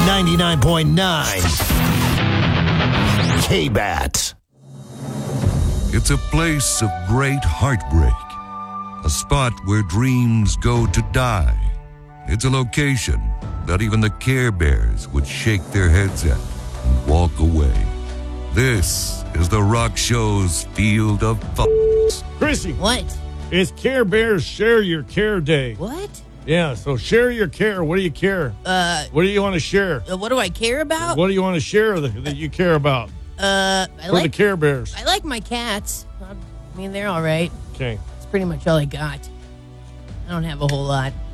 99.9 K-Bat. It's a place of great heartbreak, a spot where dreams go to die. It's a location that even the Care Bears would shake their heads at and walk away. This is the Rock Show's Field of Thoughts. Chrissy, What? it's Care Bears Share Your Care Day. What? Yeah, so share your care. What do you care? What do you want to share? What do I care about? What do you want to share that you care about I for the Care Bears? I like my cats. I mean, they're all right. Okay. That's pretty much all I got. I don't have a whole lot.